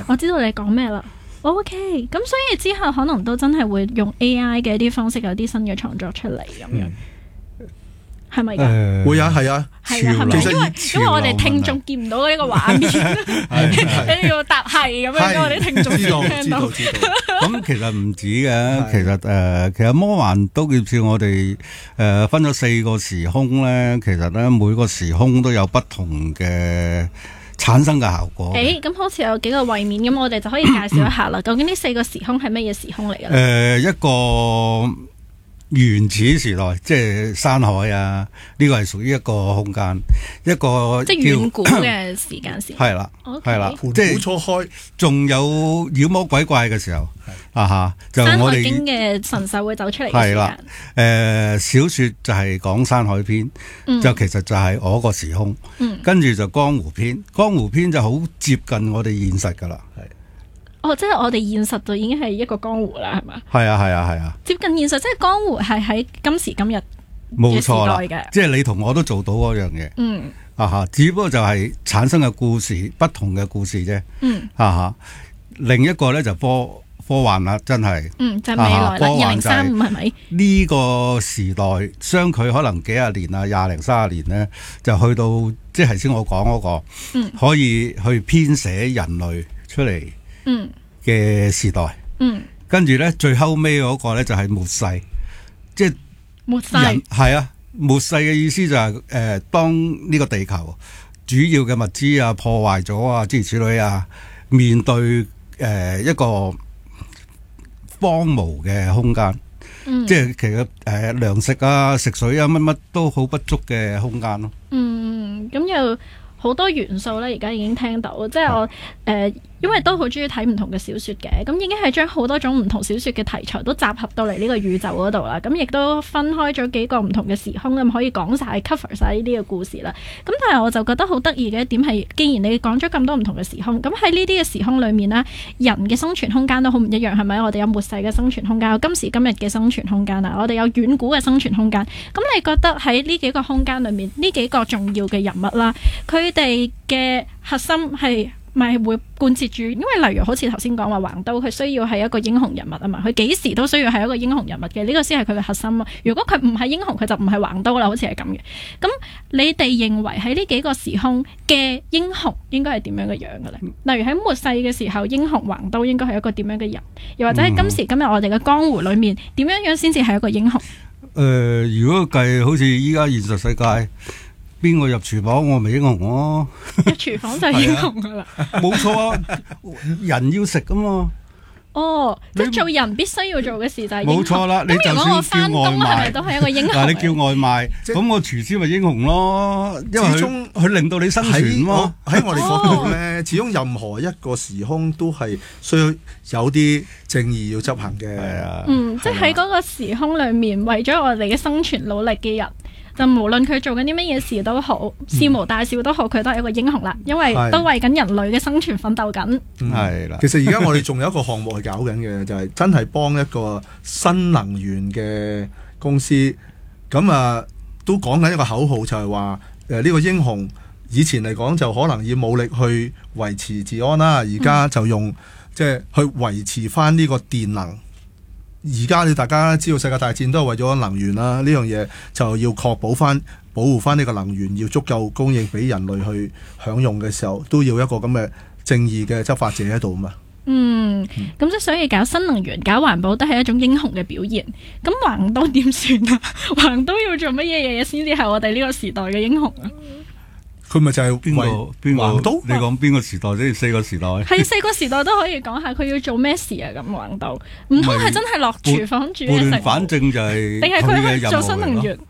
我知道你講咩啦。OK， 咁所以之後可能都真係會用 AI 嘅一啲方式有啲新嘅創作出嚟咁樣。係咪㗎？ 會啊，係啊， 係啊，係咪？因為我哋聽眾見唔到呢個畫面，你要答係咁樣，咁我哋聽眾先聽到。 知道。咁其實唔止嘅，其實魔幻刀劍笑我哋分咗4個時空咧，其實咧每個時空都有不同嘅產生嘅效果。 咁好似有幾個位面，咁我哋就可以介紹一下啦。究竟呢4個時空係乜嘢時空嚟嘅咧？ 一個原始時代，即係山海啊，呢個係屬於一個空間，一個即係遠古嘅時間線。 係啦，係啦， 即係初開， 仲有妖魔鬼怪嘅時候就山我哋海經嘅神獸會走出嚟嘅時係啦。小說就係講山海篇，就其實就係我個時空。跟住就江湖篇，江湖篇就好接近我哋現實噶啦。 即係我哋現實就已經係一個江湖啦，係嘛？ 係啊， 接近現實，即係江湖係喺今時今日嘅時代嘅。 即係你同我都做到嗰樣嘢。只不過就係產生嘅故事，不同嘅故事啫。另一個咧就科幻啦，真係。就係未來啦，2035係咪？呢個時代相距可能幾廿年啊，20零30年咧，就去到即係先我講嗰個，可以去編寫人類出嚟。嘅時代，跟住咧最後尾嗰個咧就係末世，即係末世係啊，末世嘅意思就係當呢個地球主要嘅物資啊破壞咗啊，諸如此類啊，面對一個荒蕪嘅空間，即係其實糧食啊、食水啊乜乜都好不足嘅空間咯。 咁又好多元素咧，而家已經聽到，即係我因為都好中意睇唔同嘅小說嘅，咁已經係將好多種唔同小說嘅題材都集合到嚟呢個宇宙嗰度啦。咁亦都分開咗幾個唔同嘅時空，咁可以講晒 cover 晒呢啲嘅故事啦。咁但係我就覺得好得意嘅一點係，既然你講咗咁多唔同嘅時空，咁喺呢啲嘅時空裏面啦，人嘅生存空間都好唔一樣，係咪？我哋有末世嘅生存空間，有今時今日嘅生存空間啊，我哋有遠古嘅生存空間。咁你覺得喺呢幾個空間裏面，呢幾個重要嘅人物啦，佢哋嘅核心係咪會貫徹住？因為例如好似頭先講話橫刀，佢需要係一個英雄人物啊嘛，佢幾時都需要係一個英雄人物嘅，呢個先係佢嘅核心啊。如果佢唔係英雄，佢就唔係橫刀啦，好似係咁嘅。咁你哋認為喺呢幾個時空嘅英雄應該係點樣嘅樣嘅咧？例如喺末世嘅時候，英雄橫刀應該係一個點樣嘅人？又或者喺今時今日我哋嘅江湖裏面，點樣先至係一個英雄？ 如果計好似依家現實世界，邊個入廚房我咪英雄咯？ 入廚房就係英雄噶啦， 冇錯啊！人要食噶嘛。 即係做人必須要做嘅事就係英雄。 冇錯啦，你就算叫翻工係咪都係一個英雄？ 嗱，你叫外賣，咁我廚師咪英雄咯，因為佢令到你生存咯。 喺我哋角度咧，始終任何一個時空都係需要有啲正義要執行嘅。 即係喺嗰個時空裏面，為咗我哋嘅生存努力嘅人。就無論佢做緊啲乜嘢事都好，事無大小都好，佢都係一個英雄啦，因為都為緊人類嘅生存奮鬥緊。 係啦， 其實而家我哋仲有一個項目係搞緊嘅，就係真係幫一個新能源嘅公司，咁都講緊一個口號，就係話呢個英雄以前嚟講就可能以武力去維持治安啦，而家就用即係去維持翻呢個電能。而家大家知道世界大戰都係為咗能源啦，呢樣嘢就要確保翻、保護翻呢個能源，要足夠供應俾人類去享用嘅時候，都要一個咁嘅正義嘅執法者喺度嘛。 咁即係所以搞新能源、搞環保都係一種英雄嘅表現。咁橫刀點算啊？橫刀要做乜嘢先至係我哋呢個時代嘅英雄啊？ 佢咪就係邊個橫刀？你講邊個時代啫？4個時代係4個時代都可以講下，佢要做咩事啊？咁橫刀唔通係真係落廚房煮嘢食？ 反正就係定係佢去做新能源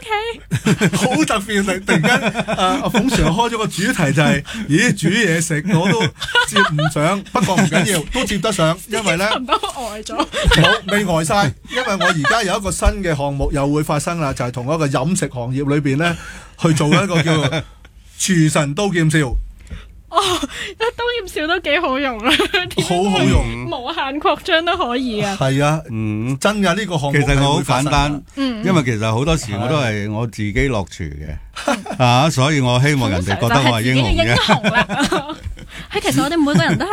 ？OK， 好特別！突然間，阿馮 Sir 開咗個主題就係，咦，煮嘢食我都接唔上，不過唔緊要，都接得上，因為咧都呆咗， 冇未呆晒，因為我而家有一個新嘅項目又會發生啦，就係同一個飲食行業裏邊咧去做一個叫做廚神刀劍笑。 刀劍笑都幾好用啊， 好好用， 無限擴張都可以啊。 係啊，真噶呢個項目。 其實我好簡單，因為其實好多時我都係我自己落廚嘅，所以我希望人哋覺得我係英雄嘅。 係其實我哋每個人都係。